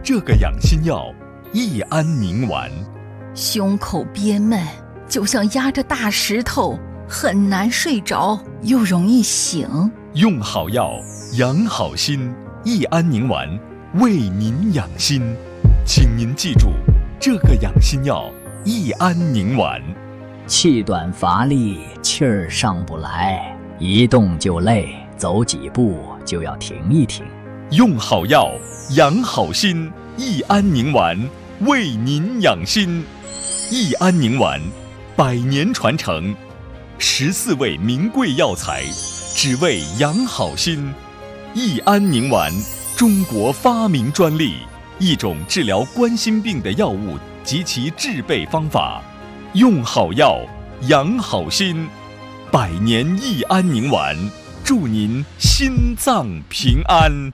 这个养心药益安宁丸。 胸口憋闷，就像压着大石头，很难睡着，又容易醒。 用好药，养好心，益安宁丸为您养心。请您记住，这个养心药益安宁丸。 气短乏力，气儿上不来，一动就累，走几步就要停一停。 用好药，养好心，益安宁丸为您养心。益安宁丸100年传承，14味名贵药材，只为养好心。益安宁丸，中国发明专利，一种治疗冠心病的药物及其制备方法。用好药，养好心，100年益安宁丸，祝您心脏平安。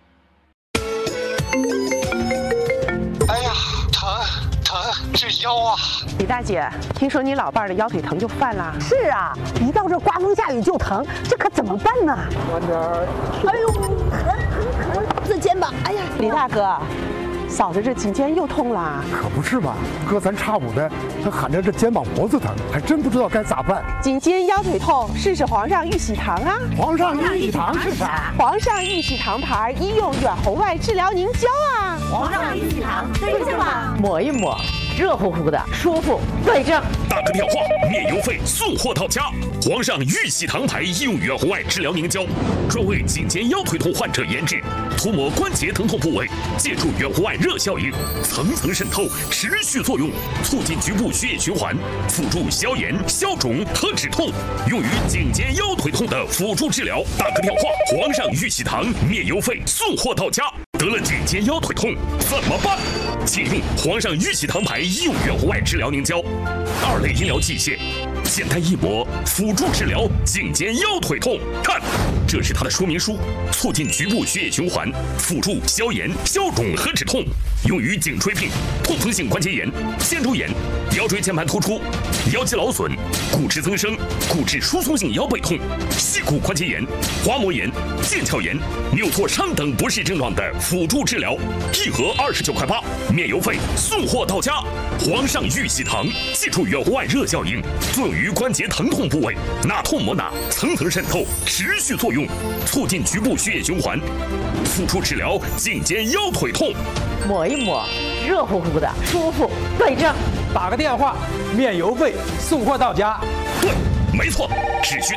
哎呀，疼，这腰啊！ 李大姐，听说你老伴儿的腰腿疼就犯了。 是啊，一到这刮风下雨就疼，这可怎么办呢？ 慢点儿。 哎呦，疼！这肩膀，哎呀， 李大哥，嫂子这颈肩又痛了。 可不是嘛，隔三差五的，他喊着这肩膀脖子疼，还真不知道该咋办。 颈肩腰腿痛，试试皇上玉喜堂啊！ 皇上玉喜堂是啥？ 皇上玉喜堂牌医用远红外治疗凝胶啊！ 皇上玉喜堂对症吧？ 抹一抹，热乎乎的，舒服，对症。 打个电话，免邮费送货到家。皇上玉喜堂牌医用远红外治疗凝胶，专为颈肩腰腿痛患者研制，涂抹关节疼痛部位，借助远红外热效应，层层渗透，持续作用，促进局部血液循环，辅助消炎、消肿和止痛，用于颈肩腰腿痛的辅助治疗。打个电话，皇上玉喜堂免邮费送货到家。得了颈肩腰腿痛怎么办？请用皇上玉喜堂牌医用远红外治疗凝胶，2类医疗器械，简单一抹，辅助治疗颈肩腰腿痛。看，这是它的说明书，促进局部血液循环，辅助消炎、消肿和止痛，用于颈椎病、痛风性关节炎、肩周炎、腰椎间盘突出、腰肌劳损、骨质增生、骨质疏松性腰背痛、膝骨关节炎、滑膜炎、腱鞘炎、扭挫伤等不适症状的辅助治疗，一盒29.8块，免邮费送货到家。皇上玉喜堂，借助远红外热效应，作用于关节疼痛部位，哪痛抹哪，层层渗透，持续作用，促进局部血液循环，辅助治疗颈肩腰腿痛。 抹一抹，热乎乎的，舒服，对症。 打个电话，免邮费送货到家。 对，没错，只需